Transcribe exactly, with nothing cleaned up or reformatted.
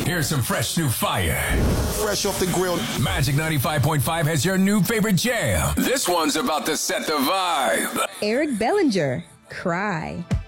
Here's some fresh new fire. Fresh off the grill. Magic ninety-five point five has your new favorite jam. This one's about to set the vibe. Eric Bellinger, Cry.